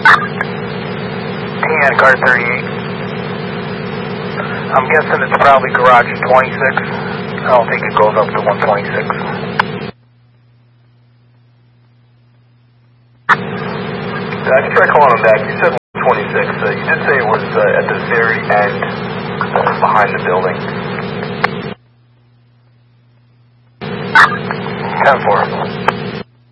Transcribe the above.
And car 38. I'm guessing it's probably garage 26. I don't think it goes up to 126. I just tried calling him back. You said 126. You did say it was at the very end, behind the building. 10-4.